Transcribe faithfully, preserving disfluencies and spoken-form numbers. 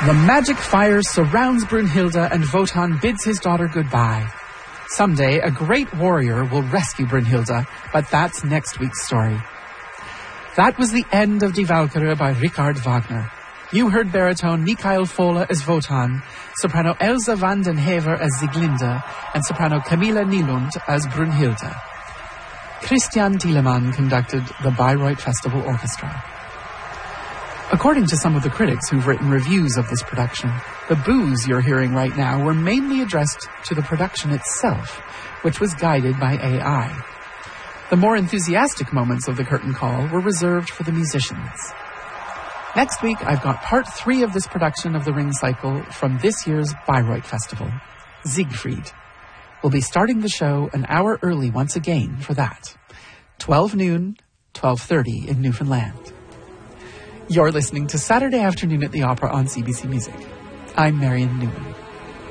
The magic fire surrounds Brunhilde and Wotan bids his daughter goodbye. Someday, a great warrior will rescue Brunhilde, but that's next week's story. That was the end of Die Walküre by Richard Wagner. You heard baritone Michael Fohle as Wotan, soprano Elsa van den Hever as Sieglinde, and soprano Camilla Nylund as Brunhilde. Christian Thielemann conducted the Bayreuth Festival Orchestra. According to some of the critics who've written reviews of this production, the boos you're hearing right now were mainly addressed to the production itself, which was guided by A I. The more enthusiastic moments of the curtain call were reserved for the musicians. Next week, I've got part three of this production of the Ring Cycle from this year's Bayreuth Festival, Siegfried. We'll be starting the show an hour early once again for that. twelve noon, twelve thirty in Newfoundland. You're listening to Saturday Afternoon at the Opera on C B C Music. I'm Marion Newman.